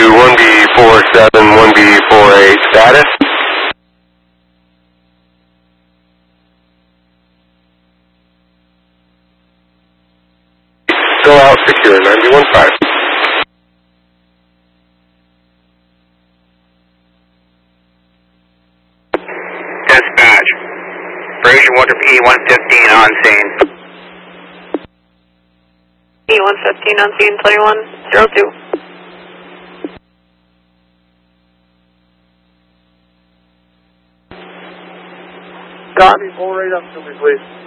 1B47, 1B48 status. Still out secure, 91.5. Dispatch. Fraser Water P115 on scene. P115 on scene, 2102. Copy, pull right up to me, please.